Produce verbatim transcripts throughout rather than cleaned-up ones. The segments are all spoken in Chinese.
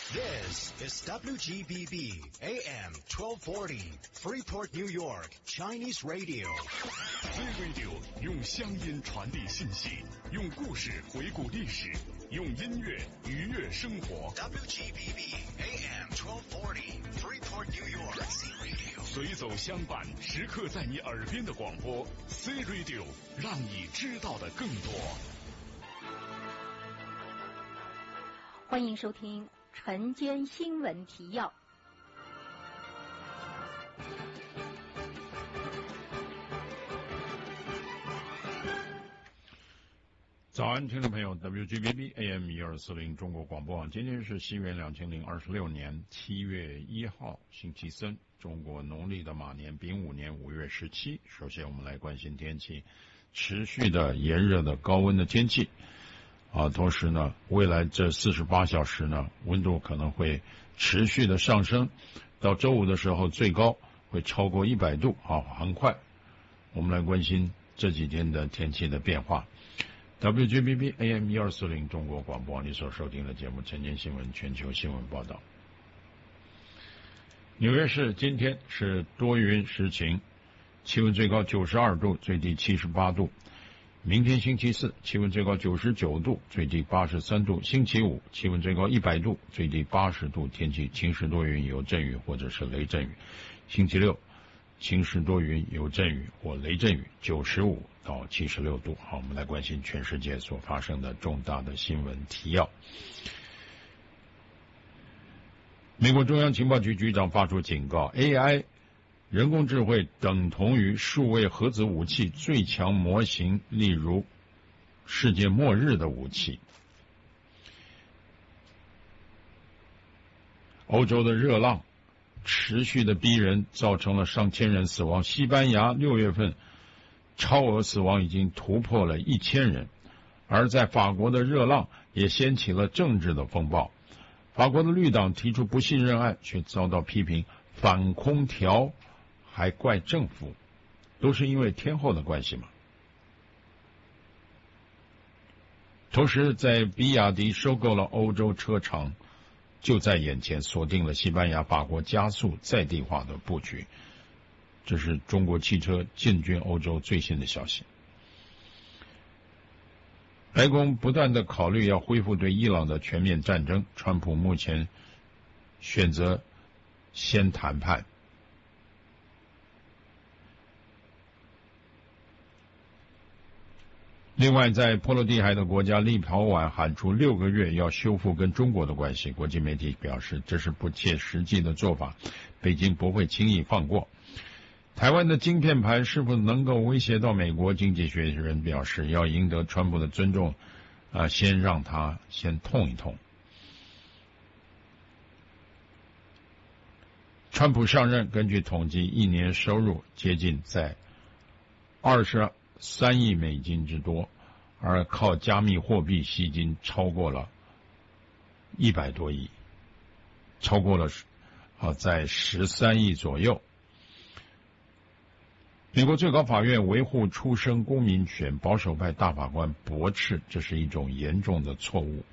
This is W G B B A M twelve forty, Freeport, New York, Chinese Radio. Z Radio 用乡音传递信息，用故事回顾历史，用音乐愉悦生活。 W G B B A M twelve forty, Freeport, New York, Z Radio. 随走相伴，时刻在你耳边的广播 ，Z Radio 让你知道的更多。 欢迎收听晨间新闻提要。 早安，听众朋友 ，W G B B A M 一二四零中国广播网，今天是西元两千零二十六年七月一号，星期三，中国农历的马年丙午年五月十七。首先，我们来关心天气，持续的炎热的高温的天气。啊，同时呢，未来这四十八小时呢，温度可能会持续的上升，到周五的时候最高会超过一百度，啊，很快。我们来关心这几天的天气的变化。W G B B A M 一二四零中国广播网，你所收听的节目《晨间新闻》全球新闻报道。纽约市今天是多云时晴，气温最高九十二度，最低七十八度。明天星期四，气温最高九十九度，最低八十三度。星期五，气温最高一百度，最低八十度，天气晴时多云，有阵雨或者是雷阵雨。星期六，晴时多云，有阵雨或雷阵雨，九十五到七十六度。好，我们来关心全世界所发生的重大的新闻提要。美国中央情报局局长发出警告 ，A I。人工智慧等同于数位核子武器最强模型，例如世界末日的武器。欧洲的热浪持续的逼人，造成了上千人死亡。西班牙六月份超额死亡已经突破了一千人，而在法国的热浪也掀起了政治的风暴。法国的绿党提出不信任案，却遭到批评，反空调还怪政府，都是因为天候的关系嘛。同时，在比亚迪收购了欧洲车厂，就在眼前，锁定了西班牙、法国加速在地化的布局。这是中国汽车进军欧洲最新的消息。白宫不断的考虑要恢复对伊朗的全面战争，川普目前选择先谈判。另外，在波罗的海的国家立陶宛喊出六个月要修复跟中国的关系，国际媒体表示这是不切实际的做法，北京不会轻易放过。台湾的晶片盘是否能够威胁到美国？经济学人表示，要赢得川普的尊重，啊、呃，先让他先痛一痛。川普上任，根据统计，一年收入接近在二十三亿美金之多，而靠加密货币吸金超过了一百多亿，超过了啊，在十三亿左右。美国最高法院维护出生公民权保守派大法官驳斥，这是一种严重的错误。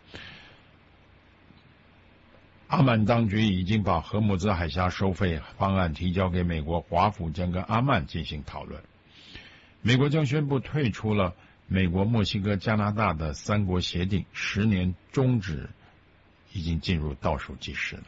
阿曼当局已经把荷姆兹海峡收费方案提交给美国，华府将跟阿曼进行讨论。美国将宣布退出了美国、墨西哥、加拿大的三国协定，十年终止已经进入倒数计时了。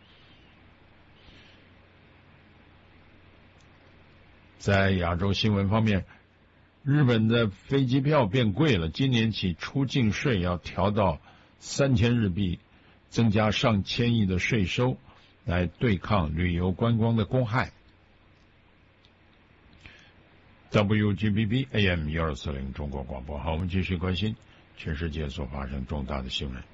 在亚洲新闻方面，日本的飞机票变贵了，今年起出境税要调到三千日币，增加上千亿的税收，来对抗旅游观光的公害。W G B B A M 一二四零中国广播，好，我们继续关心全世界所发生重大的新闻。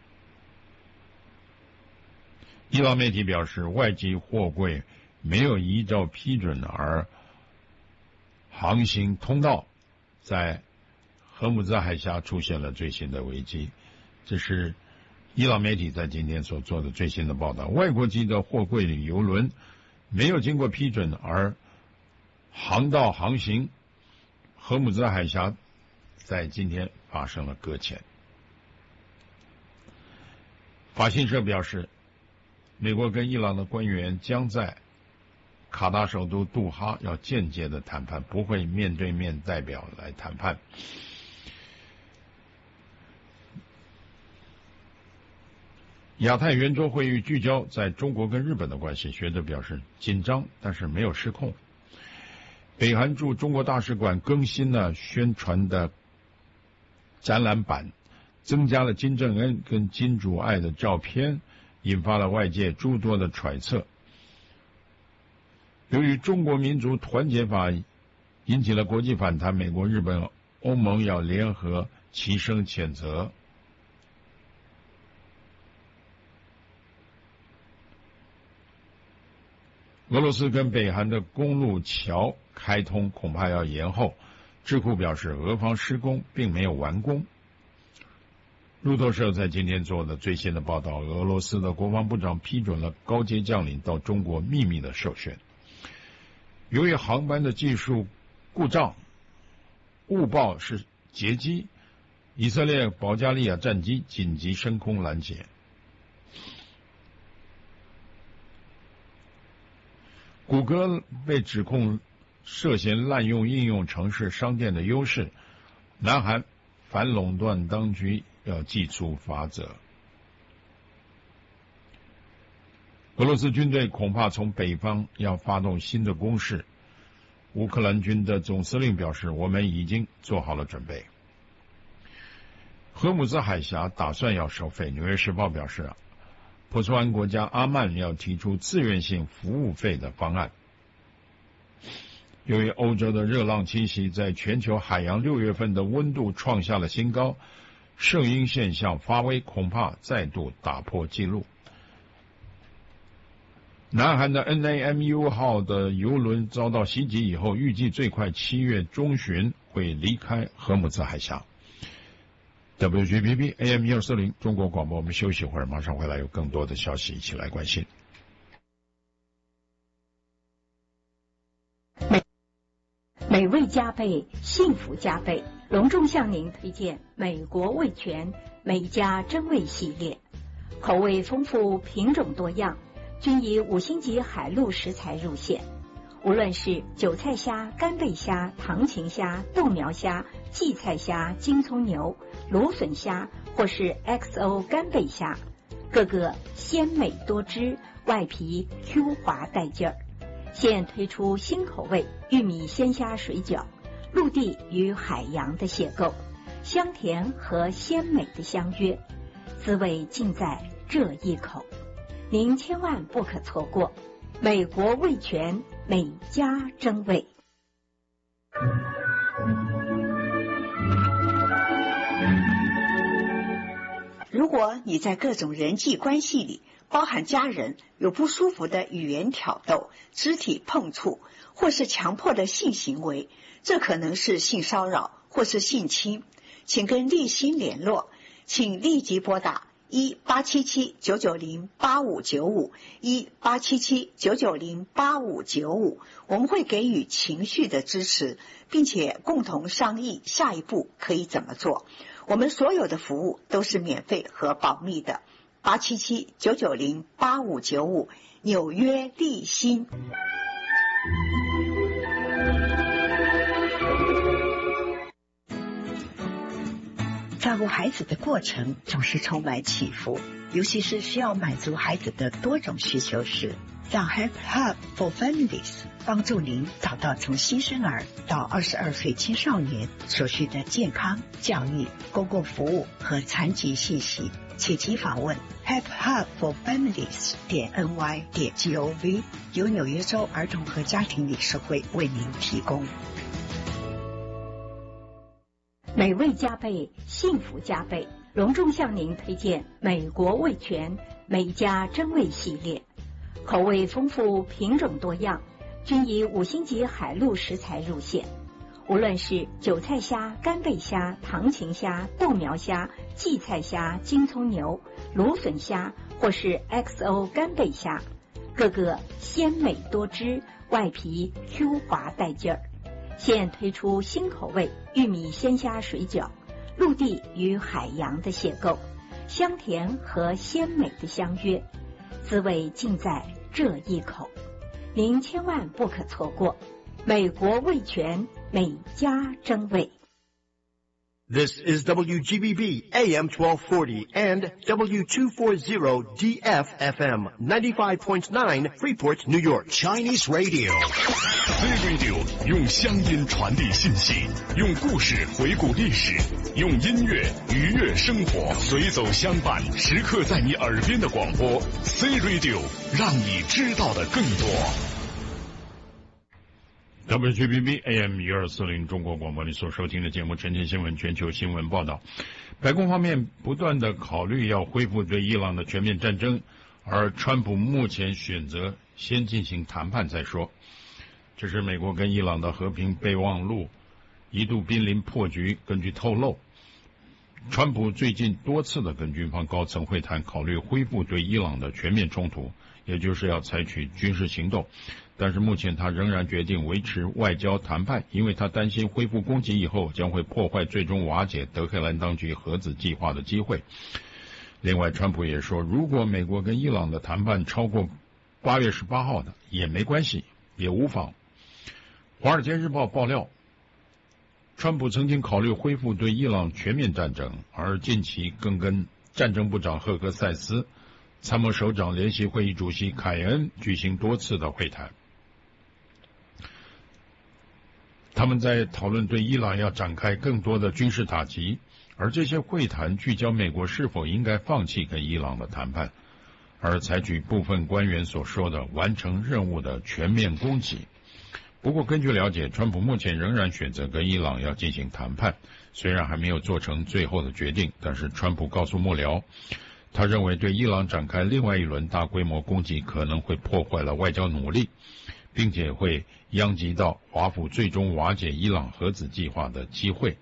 伊朗媒体表示，外籍货柜没有依照批准而航行通道，在荷姆兹海峡出现了最新的危机。这是伊朗媒体在今天所做的最新的报道，外国籍的货柜旅游轮没有经过批准而航道航行，荷姆兹海峡在今天发生了搁浅。法新社表示， 美国跟伊朗的官员将在卡达首都杜哈要间接的谈判，不会面对面代表来谈判。亚太圆桌会议聚焦在中国跟日本的关系，学者表示紧张，但是没有失控。北韩驻中国大使馆更新了宣传的展览版，增加了金正恩跟金主爱的照片，引发了外界诸多的揣测。由于中国民族团结法引起了国际反弹，美国、日本、欧盟要联合齐声谴责。俄罗斯跟北韩的公路桥开通恐怕要延后，智库表示俄方施工并没有完工。路透社在今天做的最新的报道，俄罗斯的国防部长批准了高阶将领到中国秘密的授权。由于航班的技术故障，误报是劫机，以色列保加利亚战机紧急升空拦截。谷歌被指控涉嫌滥用应用程式商店的优势，南韩反垄断当局要祭出罚则。俄罗斯军队恐怕从北方要发动新的攻势，乌克兰军的总司令表示，我们已经做好了准备。荷姆兹海峡打算要收费，纽约时报表示，波斯湾国家阿曼要提出自愿性服务费的方案。由于欧洲的热浪侵袭，在全球海洋六月份的温度创下了新高，圣婴现象发威，恐怕再度打破纪录。南韩的 N A M U 号的油轮遭到袭击以后，预计最快七月中旬会离开荷姆兹海峡。W G B B A M 一二四零中国广播，我们休息一会儿，马上回来有更多的消息一起来关心。 美美味加倍，幸福加倍，隆重向您推荐美国味全美家珍味系列，口味丰富，品种多样，均以五星级海陆食材入线。无论是韭菜虾、干贝虾、唐芹虾、豆苗虾、荠菜虾、金葱牛、芦笋虾，或是 X O 干贝虾，个个鲜美多汁，外皮 Q 滑带劲儿。现推出新口味玉米鲜虾水饺，陆地与海洋的邂逅，香甜和鲜美的相约，滋味尽在这一口，您千万不可错过。美国味全美家珍味。 如果你在各种人际关系里，包含家人，有不舒服的语言挑逗、肢体碰触，或是强迫的性行为，这可能是性骚扰或是性侵，请跟立新联络，请立即拨打一八七七九九零八五九五一八七七九九零八五九五，我们会给予情绪的支持，并且共同商议下一步可以怎么做。我们所有的服务都是免费和保密的。八七七九九零八五九五，纽约立新。照顾孩子的过程总是充满起伏，尤其是需要满足孩子的多种需求时，让 Help Hub for Families 帮助您找到从新生儿到二十二岁青少年所需的健康、教育、公共服务和残疾信息，请即访问 help hub for families 点 n y 点 g o v， 由纽约州儿童和家庭理事会为您提供。 美味加倍，幸福加倍，隆重向您推荐美国味全美家珍味系列，口味丰富，品种多样，均以五星级海陆食材入线。无论是韭菜虾、干贝虾、唐芹虾、豆苗虾、荠菜虾、金葱牛、芦笋虾，或是 X O 干贝虾，个个鲜美多汁，外皮 Q 滑带劲儿。现推出新口味玉米鲜虾水饺，陆地与海洋的邂逅，香甜和鲜美的相约， 滋味尽在这一口，您千万不可错过。美国味全，每家争味。 This is W G B B A M twelve forty and W two forty D F F M ninety-five point nine Freeport, New York. Chinese Radio. C Radio 用乡音传递信息，用故事回顾历史，用音乐愉悦生活，随走相伴，时刻在你耳边的广播 C Radio 让你知道的更多。 W G B B A M 一二四零中国广播，你所收听的节目《晨间新闻》全球新闻报道。白宫方面不断的考虑要恢复对伊朗的全面战争，而川普目前选择先进行谈判再说。这是美国跟伊朗的和平备忘录一度濒临破局。根据透露，川普最近多次的跟军方高层会谈，考虑恢复对伊朗的全面冲突，也就是要采取军事行动。但是目前他仍然决定维持外交谈判，因为他担心恢复攻击以后将会破坏最终瓦解德黑兰当局核子计划的机会。另外，川普也说，如果美国跟伊朗的谈判超过八月十八号的也没关系，也无妨。华尔街日报爆料，川普曾经考虑恢复对伊朗全面战争，而近期更跟战争部长赫格塞斯、参谋首长联席会议主席凯恩举行多次的会谈。他们在讨论对伊朗要展开更多的军事打击，而这些会谈聚焦美国是否应该放弃跟伊朗的谈判，而采取部分官员所说的完成任务的全面攻击。不过根据了解，川普目前仍然选择跟伊朗要进行谈判，虽然还没有做成最后的决定，但是川普告诉幕僚，他认为对伊朗展开另外一轮大规模攻击可能会破坏了外交努力，并且会殃及到华府最终瓦解伊朗核子计划的机会。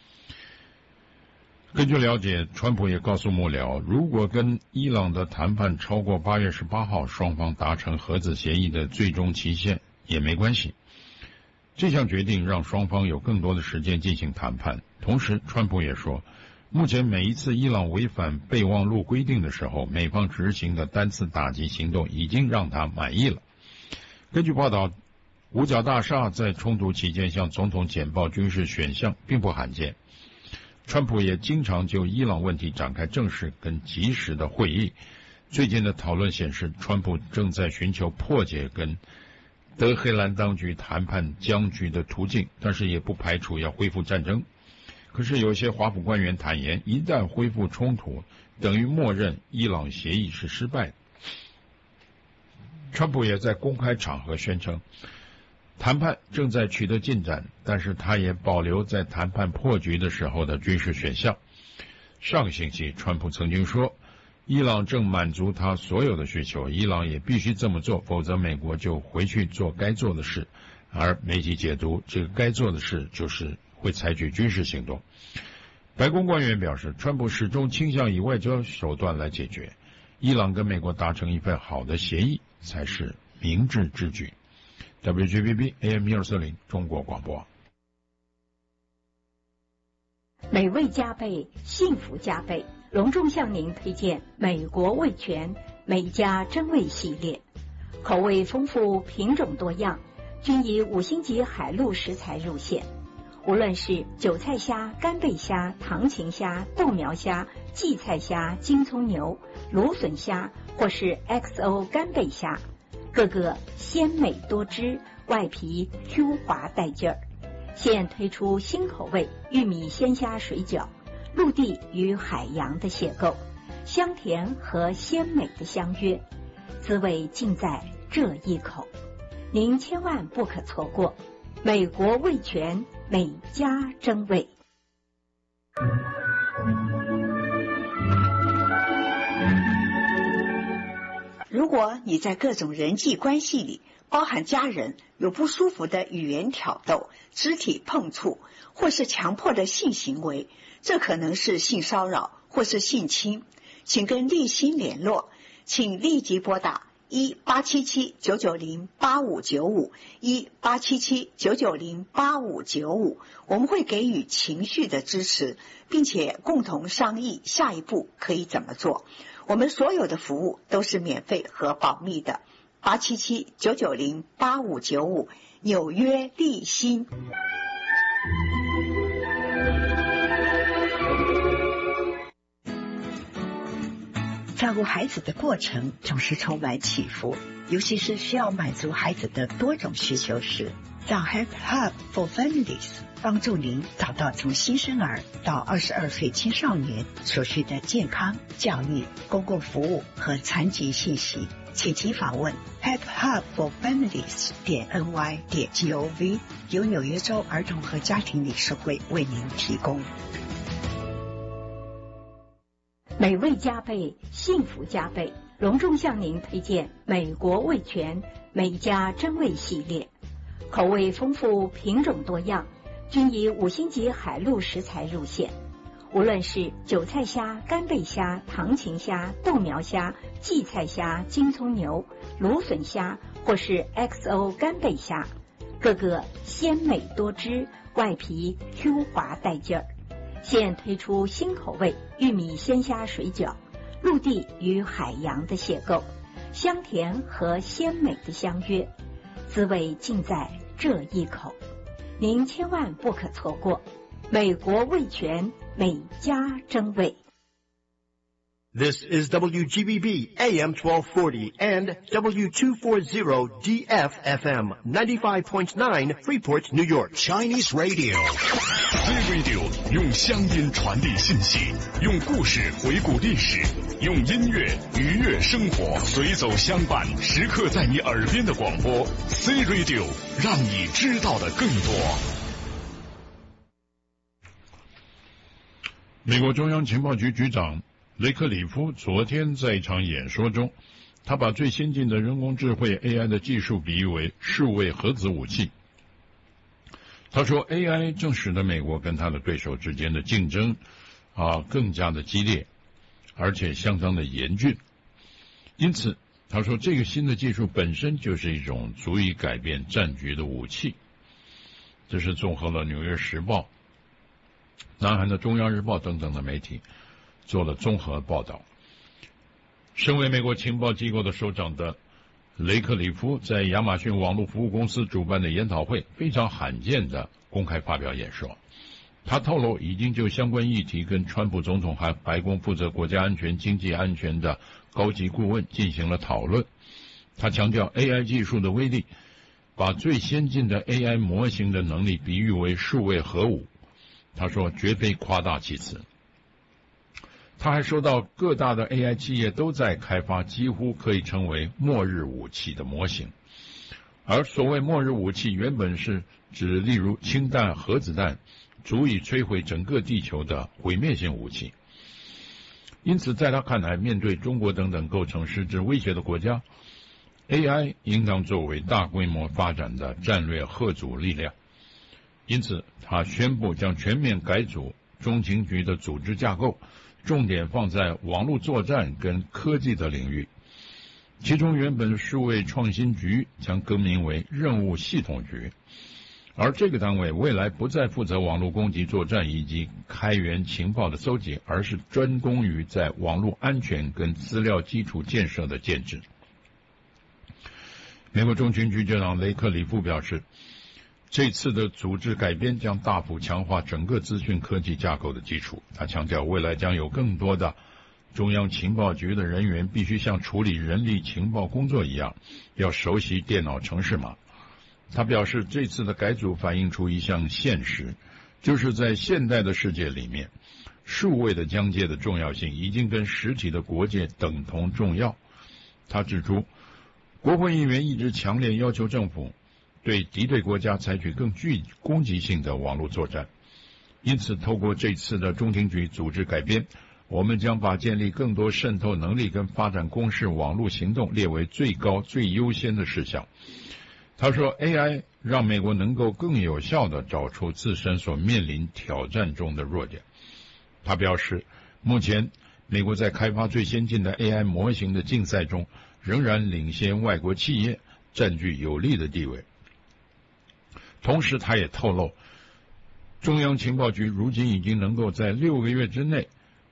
根据了解，川普也告诉幕僚，如果跟伊朗的谈判超过八月十八号双方达成核子协议的最终期限也没关系。这项决定让双方有更多的时间进行谈判。同时，川普也说，目前每一次伊朗违反备忘录规定的时候，美方执行的单次打击行动已经让他满意了。根据报道，五角大厦在冲突期间向总统简报军事选项并不罕见。川普也经常就伊朗问题展开正式跟及时的会议。最近的讨论显示，川普正在寻求破解跟德黑兰当局谈判僵局的途径，但是也不排除要恢复战争。可是有些华府官员坦言，一旦恢复冲突，等于默认伊朗协议是失败的。川普也在公开场合宣称，谈判正在取得进展，但是他也保留在谈判破局的时候的军事选项。上个星期，川普曾经说，伊朗正满足他所有的需求，伊朗也必须这么做，否则美国就回去做该做的事。而媒体解读，这个该做的事就是会采取军事行动。白宫官员表示，川普始终倾向以外交手段来解决，伊朗跟美国达成一份好的协议才是明智之举。W G B B A M 一二四零中国广播。 美味加倍，幸福加倍，隆重向您推荐美国味全美家珍味系列，口味丰富，品种多样，均以五星级海陆食材入线。无论是韭菜虾、干贝虾、糖芹虾、豆苗虾、荠菜虾、金葱牛、芦笋虾，或是 X O 干贝虾，个个鲜美多汁，外皮 Q 滑带劲儿。现推出新口味玉米鲜虾水饺，陆地与海洋的邂逅，香甜和鲜美的相约，滋味尽在这一口，您千万不可错过。美国味全，每家珍味。 如果你在各种人际关系里，包含家人，有不舒服的语言挑逗、肢体碰触，或是强迫的性行为，这可能是性骚扰或是性侵，请跟立新联络，请立即拨打一八七七九九零八五九五一八七七九九零八五九五，我们会给予情绪的支持，并且共同商议下一步可以怎么做。 我们所有的服务都是免费和保密的。八七七九九零八五九五，纽约立新。照顾孩子的过程总是充满起伏，尤其是需要满足孩子的多种需求时，让 Help Hub for Families 帮助您找到从新生儿到二十二岁青少年所需的健康、教育、公共服务和残疾信息。请即访问 help hub for families 点 n y 点 gov， 由纽约州儿童和家庭理事会为您提供。 美味加倍，幸福加倍，隆重向您推荐美国味全美家珍味系列，口味丰富，品种多样，均以五星级海陆食材入线。无论是韭菜虾、干贝虾、糖芹虾、豆苗虾、荠菜虾、金葱牛、芦笋虾，或是 X O 干贝虾，个个鲜美多汁，外皮 Q 滑带劲儿。现推出新口味玉米鲜虾水饺，陆地与海洋的邂逅，香甜和鲜美的相约，滋味尽在这一口，您千万不可错过。美国味全美家珍味。 This is W G B B A M twelve forty and W two forty D F F M ninety-five point nine Freeport, New York. Chinese Radio. C Radio 用乡音传递信息，用故事回顾历史，用音乐愉悦生活，随走相伴，时刻在你耳边的广播 C Radio， 让你知道的更多。 美国中央情报局局长雷克里夫昨天在一场演说中，他把最先进的人工智慧 A I 的技术比喻为数位核子武器。他说 A I 正使得美国跟他的对手之间的竞争啊更加的激烈，而且相当的严峻。因此他说这个新的技术本身就是一种足以改变战局的武器。这是综合了纽约时报、南韩的中央日报等等的媒体做了综合报道。身为美国情报机构的首长的雷克里夫在亚马逊网络服务公司主办的研讨会非常罕见的公开发表演说。他透露已经就相关议题跟川普总统和白宫负责国家安全、经济安全的高级顾问进行了讨论。他强调 A I 技术的威力，把最先进的 A I 模型的能力比喻为数位核武。他说绝非夸大其词。他还说到各大的 A I 企业都在开发几乎可以称为末日武器的模型，而所谓末日武器原本是指例如氢弹、核子弹，足以摧毁整个地球的毁灭性武器。因此在他看来，面对中国等等构成实质威胁的国家， A I 应当作为大规模发展的战略吓阻力量。因此他宣布将全面改组中情局的组织架构，重点放在网络作战跟科技的领域。其中原本数位创新局将更名为任务系统局，而这个单位未来不再负责网络攻击作战以及开源情报的搜集，而是专攻于在网络安全跟资料基础建设的建制。美国中情局局长雷克里夫表示，这次的组织改编将大幅强化整个资讯科技架构的基础。他强调，未来将有更多的中央情报局的人员必须像处理人力情报工作一样，要熟悉电脑程式码。他表示，这次的改组反映出一项现实，就是在现代的世界里面，数位的疆界的重要性已经跟实体的国界等同重要。他指出，国会议员一直强烈要求政府对敌对国家采取更具攻击性的网络作战。因此透过这次的中情局组织改编，我们将把建立更多渗透能力跟发展公示网络行动列为最高最优先的事项。他说 A I 让美国能够更有效地找出自身所面临挑战中的弱点。他表示，目前美国在开发最先进的 A I 模型的竞赛中仍然领先外国企业，占据有利的地位。同时他也透露，中央情报局如今已经能够在六个月之内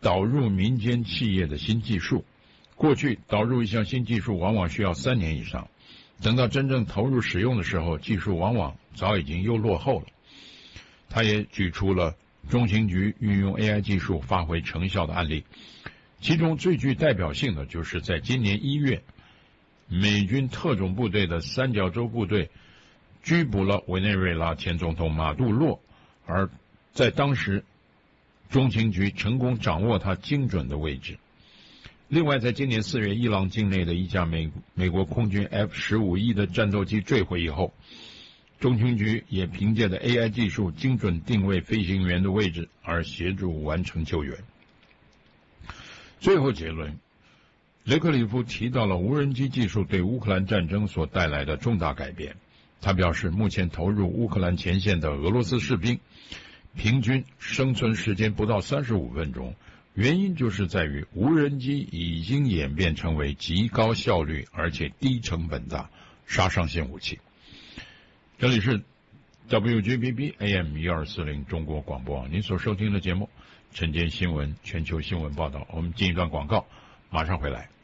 导入民间企业的新技术。过去导入一项新技术往往需要三年以上，等到真正投入使用的时候，技术往往早已经又落后了。他也举出了中情局运用 A I 技术发挥成效的案例，其中最具代表性的就是在今年一月，美军特种部队的三角洲部队拘捕了委内瑞拉前总统马杜洛，而在当时中情局成功掌握他精准的位置。另外，在今年四月，伊朗境内的一架美美国空军 F 十五 E 的战斗机坠毁以后，中情局也凭借着 A I 技术精准定位飞行员的位置，而协助完成救援。最后结论，雷克里夫提到了无人机技术对乌克兰战争所带来的重大改变。他表示，目前投入乌克兰前线的俄罗斯士兵平均生存时间不到三十五分钟，原因就是在于无人机已经演变成为极高效率而且低成本的杀伤性武器。这里是 W G B B A M 一二四零 中国广播网，您所收听的节目晨间新闻全球新闻报道。我们进一段广告，马上回来。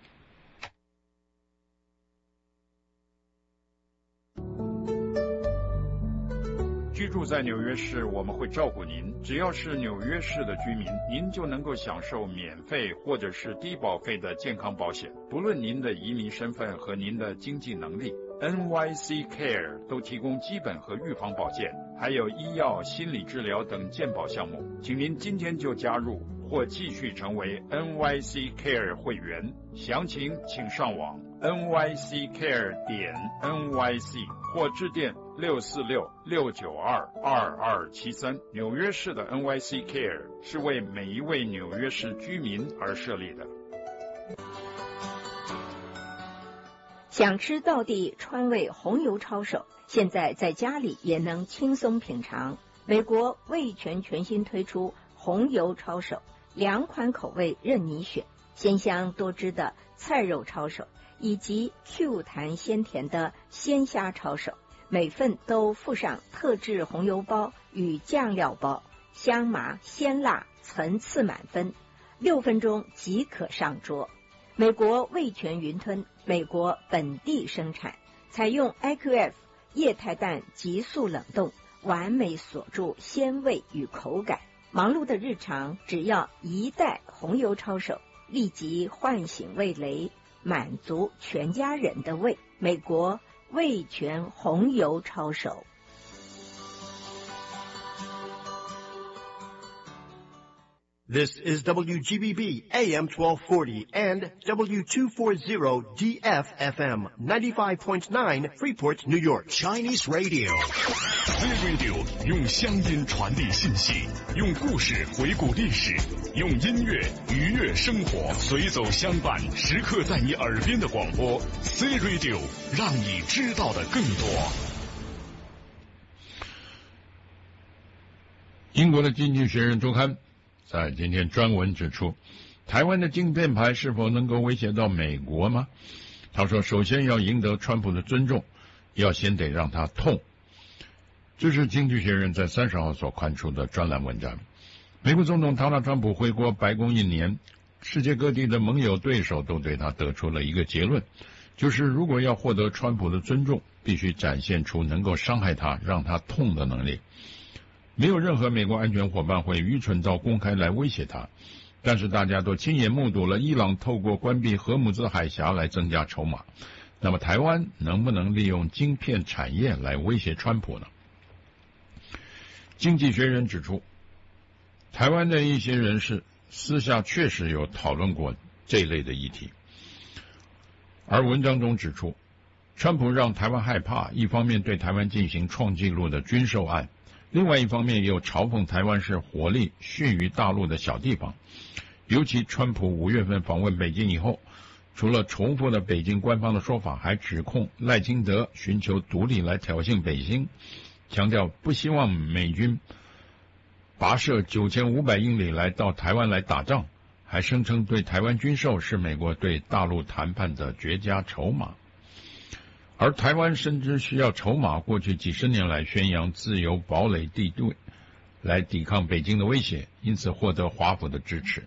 居住在纽约市，我们会照顾您。只要是纽约市的居民，您就能够享受免费或者是低保费的健康保险。不论您的移民身份和您的经济能力， N Y C Care 都提供基本和预防保健，还有医药、心理治疗等健保项目。请您今天就加入或继续成为 N Y C Care 会员。详情请上网 N Y C care 点 N Y C 或致电六四六六九二二二七三。纽约市的 N Y C Care 是为每一位纽约市居民而设立的。 想吃道地川味红油抄手，现在在家里也能轻松品尝。美国味全全新推出红油抄手，两款口味任你选，鲜香多汁的菜肉抄手，以及 Q 弹鲜甜的鲜虾抄手，每份都附上特制红油包与酱料包，香麻鲜辣，层次满分，六分钟即可上桌。美国味全云吞，美国本地生产，采用 I Q F 液态氮急速冷冻，完美锁住鲜味与口感。忙碌的日常，只要一袋红油抄手，立即唤醒味蕾，满足全家人的胃。美国味全红油抄手。 This is W G B B A M twelve forty and W two forty D F F M ninety-five point nine Freeport, New York. Chinese Radio. C Radio 用乡音传递信息，用故事回顾历史，用音乐愉悦生活，随走相伴，时刻在你耳边的广播 C Radio， 让你知道的更多。 英国的《经济学人》周刊在今天专文指出，台湾的晶片牌是否能够威胁到美国吗？他说，首先要赢得川普的尊重，要先得让他痛。这是《经济学人》在三十号所刊出的专栏文章。美国总统特朗普回国白宫一年，世界各地的盟友对手都对他得出了一个结论，就是如果要获得川普的尊重，必须展现出能够伤害他、让他痛的能力。没有任何美国安全伙伴会愚蠢到公开来威胁他，但是大家都亲眼目睹了伊朗透过关闭荷姆兹海峡来增加筹码。那么台湾能不能利用晶片产业来威胁川普呢？经济学人指出，台湾的一些人士私下确实有讨论过这类的议题，而文章中指出，川普让台湾害怕，一方面对台湾进行创纪录的军售案，另外一方面也有嘲讽台湾是火力逊于大陆的小地方。尤其川普五月份访问北京以后，除了重复了北京官方的说法，还指控赖清德寻求独立来挑衅北京，强调不希望美军跋涉九千五百英里来到台湾来打仗，还声称对台湾军售是美国对大陆谈判的绝佳筹码。而台湾深知需要筹码，过去几十年来宣扬自由堡垒地位来抵抗北京的威胁，因此获得华府的支持。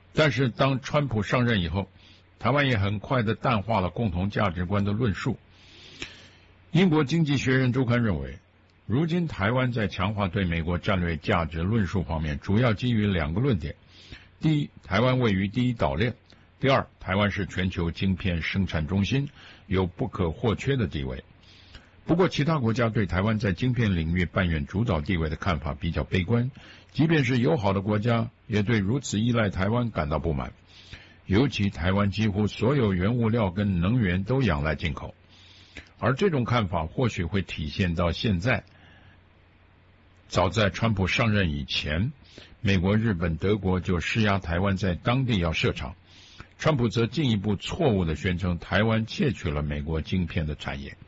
但是当川普上任以后，台湾也很快的淡化了共同价值观的论述。英国经济学人周刊认为，如今台湾在强化对美国战略价值论述方面，主要基于两个论点：第一，台湾位于第一岛链；第二，台湾是全球晶片生产中心，有不可或缺的地位。不过，其他国家对台湾在晶片领域扮演主导地位的看法比较悲观，即便是友好的国家，也对如此依赖台湾感到不满。尤其台湾几乎所有原物料跟能源都仰赖进口，而这种看法或许会体现到现在。早在川普上任以前，美国、日本、德国就施压台湾在当地要设厂，川普则进一步错误地宣称台湾窃取了美国晶片的产业。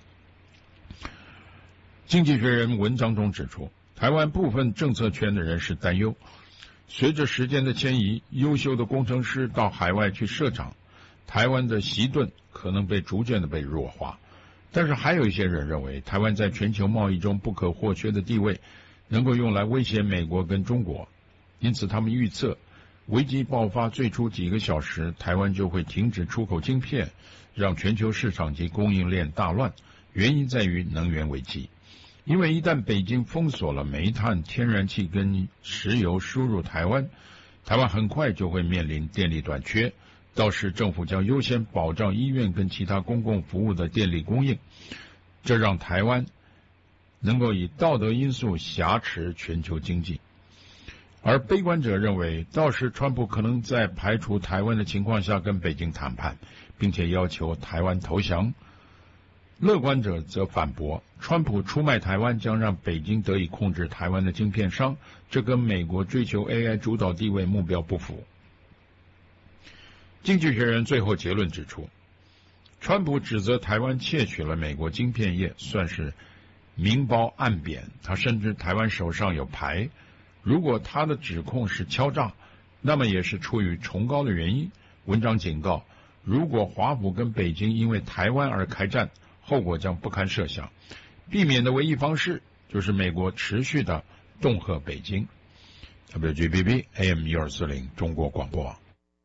经济学人文章中指出，台湾部分政策圈的人士担忧，随着时间的迁移，优秀的工程师到海外去设厂，台湾的习盾可能被逐渐的被弱化。但是还有一些人认为，台湾在全球贸易中不可或缺的地位能够用来威胁美国跟中国，因此他们预测危机爆发最初几个小时，台湾就会停止出口晶片，让全球市场及供应链大乱。原因在于能源危机，因为一旦北京封锁了煤炭、天然气跟石油输入台湾，台湾很快就会面临电力短缺，到时政府将优先保障医院跟其他公共服务的电力供应，这让台湾能够以道德因素挟持全球经济。而悲观者认为，到时川普可能在排除台湾的情况下跟北京谈判，并且要求台湾投降。乐观者则反驳，川普出卖台湾将让北京得以控制台湾的晶片商，这跟美国追求 A I 主导地位目标不符。经济学人最后结论指出，川普指责台湾窃取了美国晶片业，算是明褒暗贬，他深知台湾手上有牌，如果他的指控是敲诈，那么也是出于崇高的原因。文章警告，如果华府跟北京因为台湾而开战，后果将不堪设想，避免的唯一方式就是美国持续的恫吓北京。W G B B A M 一二四零中国广播网。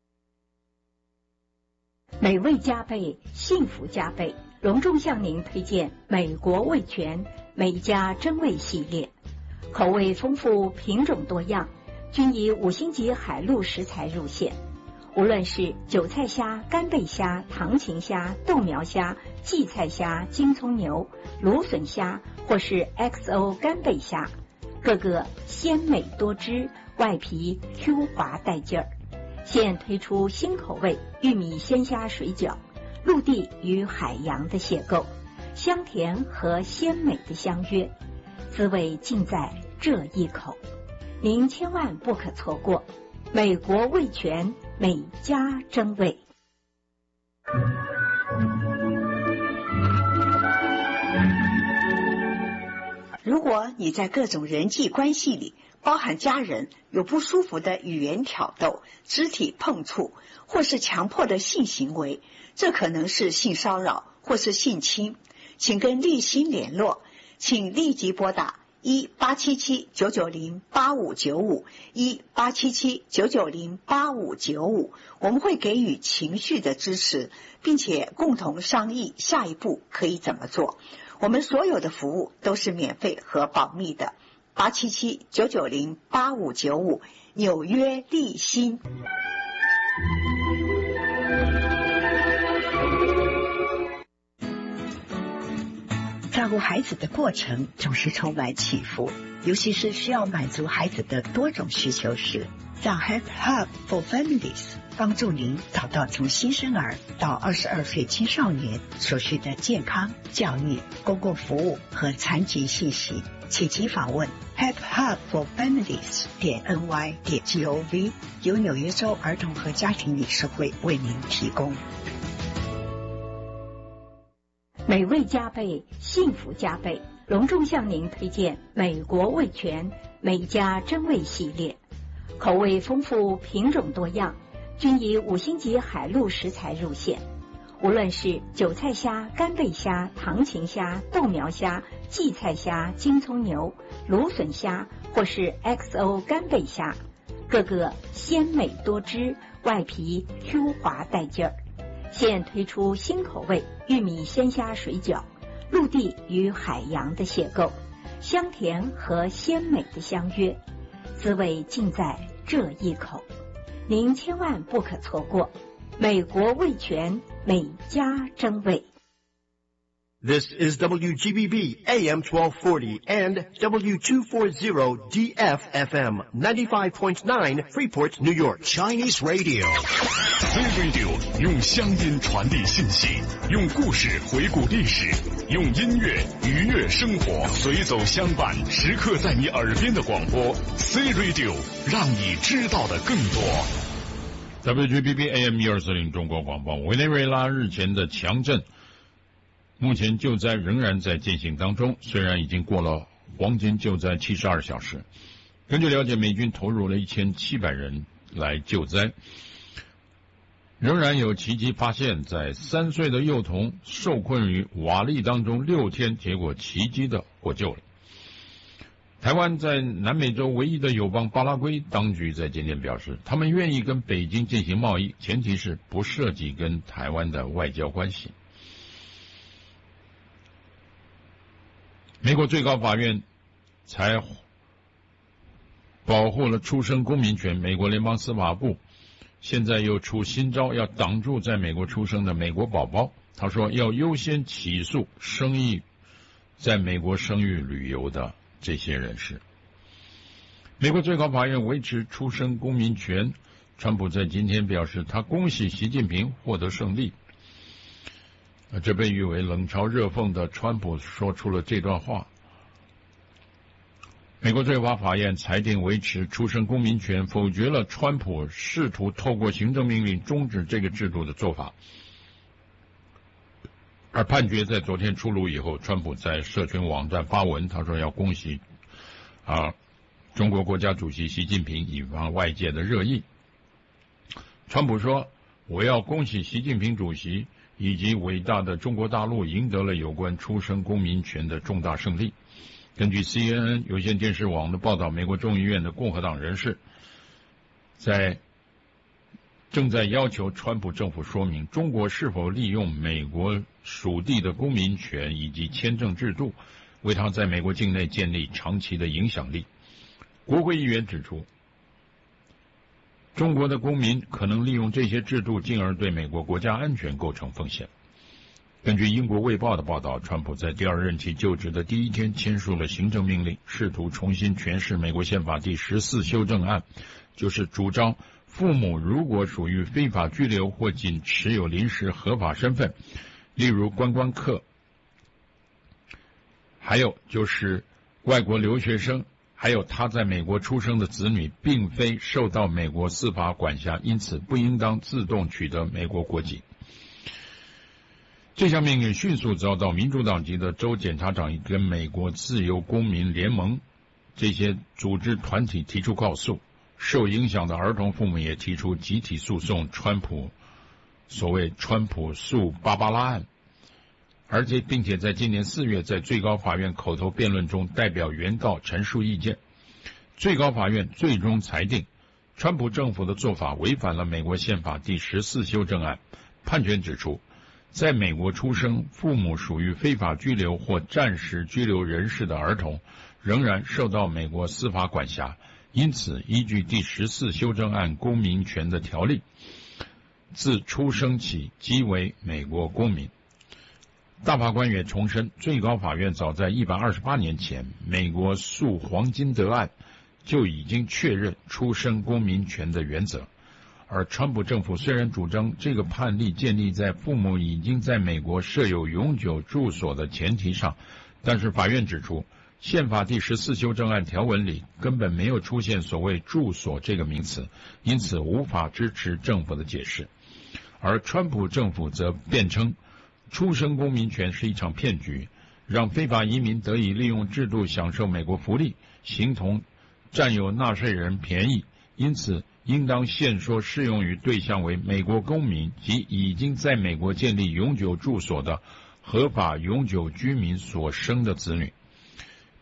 美味加倍，幸福加倍，隆重向您推荐美国味全美家珍味系列，口味丰富，品种多样，均以五星级海陆食材入线。无论是韭菜虾、干贝虾、唐芹虾、豆苗虾、荠菜虾、金葱牛、芦笋虾，或是 X O 干贝虾，个个鲜美多汁，外皮 Q 滑带劲儿。现推出新口味玉米鲜虾水饺，陆地与海洋的邂逅，香甜和鲜美的相约，滋味尽在这一口，您千万不可错过。美国味全美家珍味。 如果你在各种人际关系里，包含家人，有不舒服的语言挑逗、肢体碰触，或是强迫的性行为，这可能是性骚扰或是性侵，请跟立新联络，请立即拨打一八七七九九零八五九五一八七七九九零八五九五，我们会给予情绪的支持，并且共同商议下一步可以怎么做。我们所有的服务都是免费和保密的。八七七九九零八五九五，纽约立新。照顾孩子的过程总是充满起伏，尤其是需要满足孩子的多种需求时，让 Help Hub for Families 帮助您找到从新生儿到二十二岁青少年所需的健康、教育、公共服务和残疾信息，请即访问 help hub for families 点 n y 点 g o v， 由纽约州儿童和家庭理事会为您提供。 美味加倍，幸福加倍，隆重向您推荐美国味全美家珍味系列，口味丰富，品种多样，均以五星级海陆食材入线。无论是韭菜虾、干贝虾、唐芹虾、豆苗虾、荠菜虾、金葱牛、芦笋虾，或是 X O 干贝虾， 个个鲜美多汁，外皮 Q 滑带劲儿。现推出新口味玉米鲜虾水饺，陆地与海洋的邂逅，香甜和鲜美的相约，滋味尽在这一口，您千万不可错过。美国味全，每家争味。 This is W G B B A M twelve forty and W two forty D F F M ninety-five point nine Freeport, New York. Chinese Radio. C Radio 用乡音传递信息，用故事回顾历史，用音乐愉悦生活，随走相伴，时刻在你耳边的广播 C Radio 让你知道的更多。 W G B B A M 一二四零中国广播，委内瑞拉日前的强震，目前救灾仍然在进行当中，虽然已经过了黄金救灾七十二小时。根据了解，美军投入了一千七百人来救灾，仍然有奇迹发现，在三岁的幼童受困于瓦砾当中六天，结果奇迹的获救了。台湾在南美洲唯一的友邦巴拉圭当局在今天表示，他们愿意跟北京进行贸易，前提是不涉及跟台湾的外交关系。美国最高法院才保护了出生公民权，美国联邦司法部现在又出新招，要挡住在美国出生的美国宝宝。他说要优先起诉生育在美国生育旅游的这些人士。美国最高法院维持出生公民权，川普在今天表示，他恭喜习近平获得胜利。这被誉为冷嘲热讽的川普说出了这段话。美国最高法院裁定维持出生公民权，否决了川普试图透过行政命令终止这个制度的做法。而判决在昨天出炉以后，川普在社群网站发文，他说要恭喜啊中国国家主席习近平，引发外界的热议。川普说，我要恭喜习近平主席以及伟大的中国大陆赢得了有关出生公民权的重大胜利。根据 C N N 有线电视网的报道，美国众议院的共和党人士在正在要求川普政府说明中国是否利用美国属地的公民权以及签证制度，为他在美国境内建立长期的影响力。国会议员指出，中国的公民可能利用这些制度，进而对美国国家安全构成风险。根据英国卫报的报道，川普在第二任期就职的第一天签署了行政命令，试图重新诠释美国宪法第十四修正案，就是主张父母如果属于非法居留或仅持有临时合法身份，例如观光客，还有就是外国留学生，还有他在美国出生的子女，并非受到美国司法管辖，因此不应当自动取得美国国籍。这项命令迅速遭到民主党籍的州检察长跟美国自由公民联盟这些组织团体提出告诉，受影响的儿童父母也提出集体诉讼川普，所谓川普诉芭芭拉案，而且并且在今年四月在最高法院口头辩论中代表原告陈述意见。最高法院最终裁定川普政府的做法违反了美国宪法第十四修正案。判决指出，在美国出生、父母属于非法居留或暂时居留人士的儿童仍然受到美国司法管辖，因此依据第十四修正案公民权的条例，自出生起即为美国公民。大法官也重申，最高法院早在一百二十八年前美国诉黄金德案就已经确认出生公民权的原则。而川普政府虽然主张这个判例建立在父母已经在美国设有永久住所的前提上，但是法院指出，宪法第十四修正案条文里根本没有出现所谓住所这个名词，因此无法支持政府的解释。而川普政府则辩称，出生公民权是一场骗局，让非法移民得以利用制度享受美国福利，形同占有纳税人便宜，因此应当限缩适用于对象为美国公民及已经在美国建立永久住所的合法永久居民所生的子女，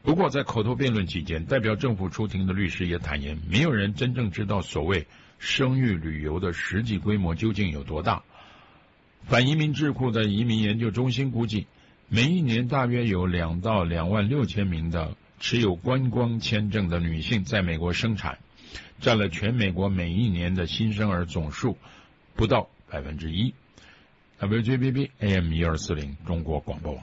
不过在口头辩论期间，代表政府出庭的律师也坦言，没有人真正知道所谓生育旅游的实际规模究竟有多大。反移民智库的移民研究中心估计，每一年大约有两到两万六千名的持有观光签证的女性在美国生产，占了全美国每一年的新生儿总数不到百分之一。W G B B A M 一二四零中国广播网。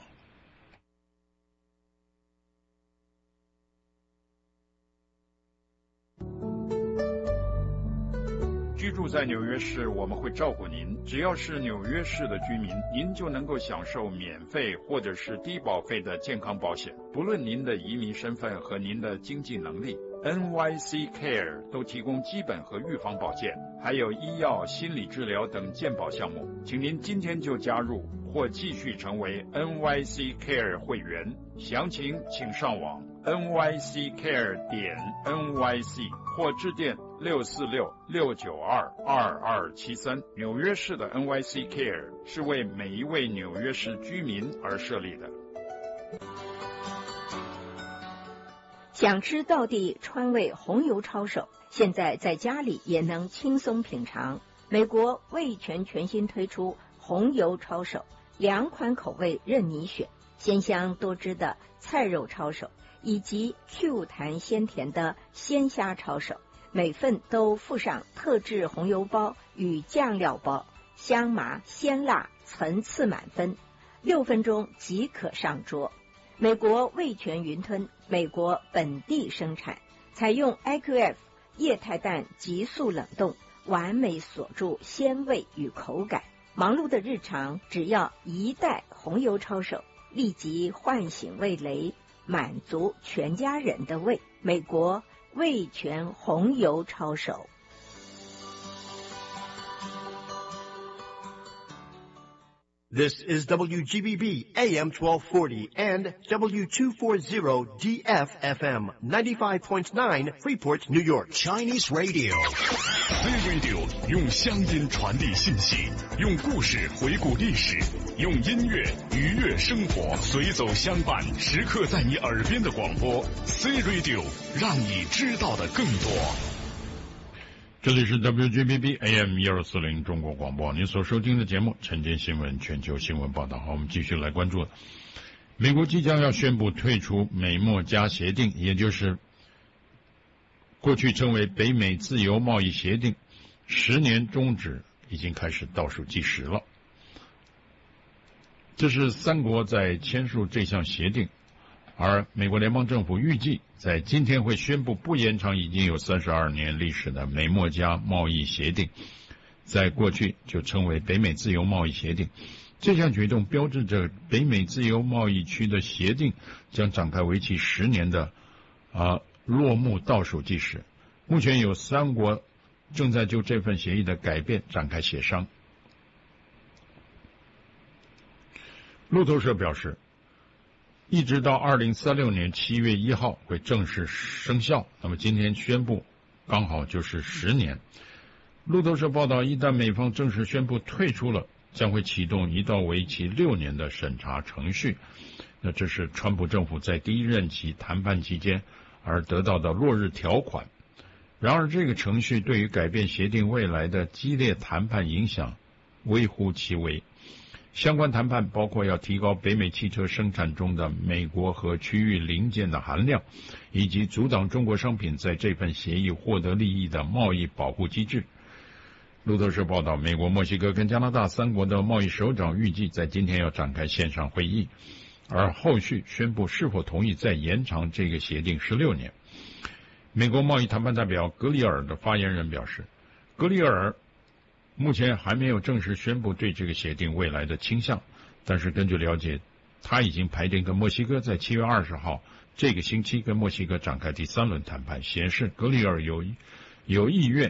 居住在纽约市，我们会照顾您。只要是纽约市的居民，您就能够享受免费或者是低保费的健康保险，不论您的移民身份和您的经济能力。N Y C Care 都提供基本和预防保健，还有医药、心理治疗等健保项目。请您今天就加入或继续成为 N Y C Care 会员。详情请上网 N Y C care 点 N Y C 或致电六四六六九二二二七三。纽约市的 N Y C Care 是为每一位纽约市居民而设立的。 想吃道地川味红油抄手，现在在家里也能轻松品尝。美国味全全新推出红油抄手，两款口味任你选，鲜香多汁的菜肉抄手，以及 Q 弹鲜甜的鲜虾抄手，每份都附上特制红油包与酱料包，香麻鲜辣，层次满分，六分钟即可上桌。美国味全云吞，美国本地生产，采用 I Q F 液态氮急速冷冻，完美锁住鲜味与口感。忙碌的日常，只要一袋红油抄手，立即唤醒味蕾，满足全家人的胃。美国味全红油抄手。 This is W G B B A M twelve forty and W two forty D F F M ninety-five point nine Freeport, New York. Chinese Radio. C Radio 用乡音传递信息，用故事回顾历史，用音乐愉悦生活，随走相伴，时刻在你耳边的广播。C Radio 让你知道的更多。 这里是 W G B B A M 一二四零中国广播，您所收听的节目晨间新闻全球新闻报道。好，我们继续来关注。美国即将要宣布退出美墨加协定，也就是过去称为北美自由贸易协定，十年终止已经开始倒数计时了。这是三国在签署这项协定，而美国联邦政府预计在今天会宣布不延长已经有三十二年历史的美墨加贸易协定，在过去就称为北美自由贸易协定。这项举动标志着北美自由贸易区的协定将展开为期十年的啊落幕倒数计时。目前有三国正在就这份协议的改变展开协商。路透社表示，一直到二零三六年七月一号会正式生效，那么今天宣布刚好就是十年。路透社报道，一旦美方正式宣布退出了，将会启动一道为期六年的审查程序。那这是川普政府在第一任期谈判期间而得到的落日条款。然而这个程序对于改变协定未来的激烈谈判影响微乎其微。相关谈判包括要提高北美汽车生产中的美国和区域零件的含量，以及阻挡中国商品在这份协议获得利益的贸易保护机制。路透社报道，美国、墨西哥跟加拿大三国的贸易首长预计在今天要展开线上会议，而后续宣布是否同意再延长这个协定十六年。美国贸易谈判代表格里尔的发言人表示，格里尔目前还没有正式宣布对这个协定未来的倾向，但是根据了解，他已经排定跟墨西哥在七月二十号这个星期跟墨西哥展开第三轮谈判，显示格里尔有有意愿